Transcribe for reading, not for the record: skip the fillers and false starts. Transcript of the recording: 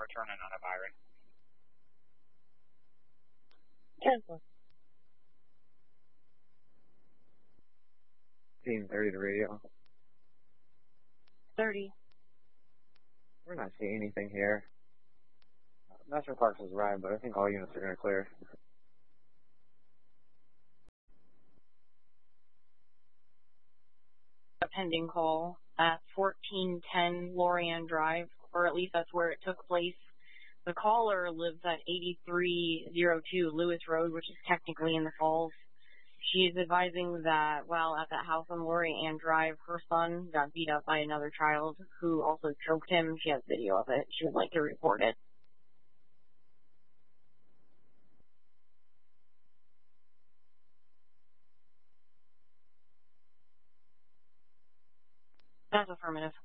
returning on a Byron. 10-4. 1530 to radio. 30. We're not seeing anything here. Master Parks is right, but I think all units are going to clear. A pending call at 1410 Lorian Drive, or at least that's where it took place. The caller lives at 8302 Lewis Road, which is technically in the Falls. She is advising that while at that house on Lorian Drive, her son got beat up by another child who also choked him. She has video of it. She would like to report it. That's affirmative.